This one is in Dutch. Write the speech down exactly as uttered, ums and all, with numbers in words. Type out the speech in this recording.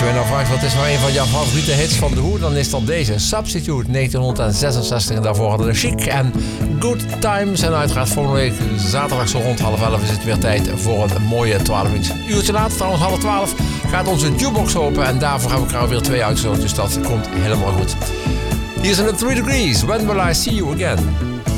je nou vraagt wat is nou een van jouw favoriete hits van The Who, dan is dat deze. Substitute negentien zesenzestig en daarvoor hadden de Chic en Good Times. En uiteraard volgende week zaterdag zo rond half elf is het weer tijd voor een mooie twaalf uur. Een uurtje later, trouwens half twaalf, gaat onze jukebox open en daarvoor hebben we er weer twee uitgezocht. Dus dat komt helemaal goed. Hier zijn de Three Degrees, When Will I See You Again?